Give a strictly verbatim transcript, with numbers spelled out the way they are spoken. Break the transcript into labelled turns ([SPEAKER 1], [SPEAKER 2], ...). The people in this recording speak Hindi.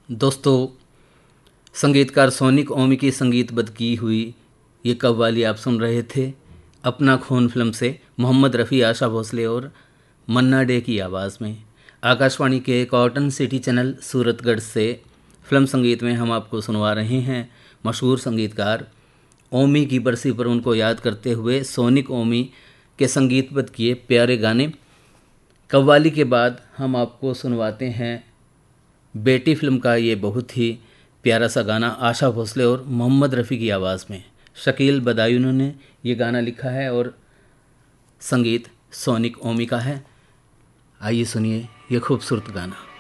[SPEAKER 1] दोस्तों, संगीतकार सोनिक ओमी की संगीतबद्ध की हुई ये कव्वाली आप सुन रहे थे अपना खून फिल्म से मोहम्मद रफ़ी, आशा भोसले और मन्ना डे की आवाज़ में। आकाशवाणी के कॉटन सिटी चैनल सूरतगढ़ से फिल्म संगीत में हम आपको सुनवा रहे हैं मशहूर संगीतकार ओमी की बरसी पर उनको याद करते हुए सोनिक ओमी के संगीतबद्ध किए प्यारे गाने। कव्वाली के बाद हम आपको सुनवाते हैं बेटी फिल्म का ये बहुत ही प्यारा सा गाना, आशा भोसले और मोहम्मद रफ़ी की आवाज़ में। शकील बदायूं ने ये गाना लिखा है और संगीत सोनिक ओमी का है। आइए सुनिए ये खूबसूरत गाना।